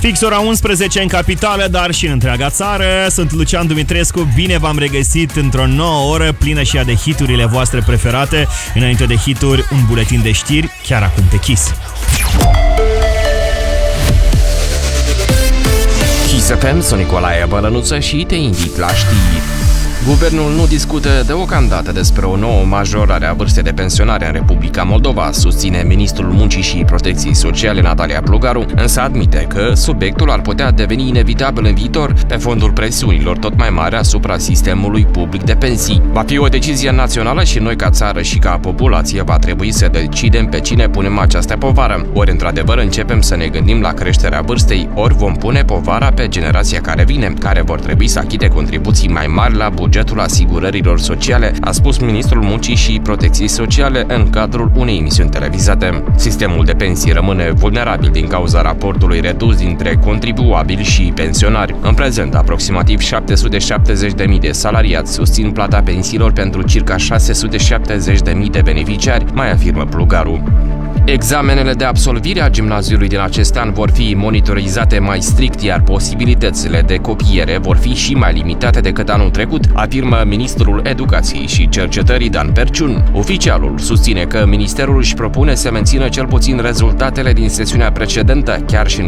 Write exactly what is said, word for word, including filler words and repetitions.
Fix ora unsprezece în capitală, dar și în întreaga țară. Sunt Lucian Dumitrescu, bine v-am regăsit într-o nouă oră plină și ea de hiturile voastre preferate. Înainte de hituri, un buletin de știri, chiar acum pe Kiss. Kiss F M, sunt Nicolae Bălănuță și te invit la știri. Guvernul nu discută deocamdată despre o nouă majorare a vârstei de pensionare în Republica Moldova, susține ministrul Muncii și Protecției Sociale Natalia Plugaru, însă admite că subiectul ar putea deveni inevitabil în viitor pe fondul presiunilor tot mai mari asupra sistemului public de pensii. Va fi o decizie națională și noi ca țară și ca populație va trebui să decidem pe cine punem această povară. Ori într-adevăr începem să ne gândim la creșterea vârstei, ori vom pune povara pe generația care vine, care vor trebui să achite contribuții mai mari la buget. Bugetul asigurărilor sociale, a spus ministrul Muncii și Protecției Sociale în cadrul unei emisiuni televizate. Sistemul de pensii rămâne vulnerabil din cauza raportului redus dintre contribuabili și pensionari. În prezent, aproximativ șapte sute șaptezeci de mii de salariați susțin plata pensiilor pentru circa șase sute șaptezeci de mii de beneficiari, mai afirmă Plugaru. Examenele de absolvire a gimnaziului din acest an vor fi monitorizate mai strict, iar posibilitățile de copiere vor fi și mai limitate decât anul trecut, afirmă ministrul Educației și Cercetării Dan Perciun. Oficialul susține că ministerul își propune să mențină cel puțin rezultatele din sesiunea precedentă, chiar și în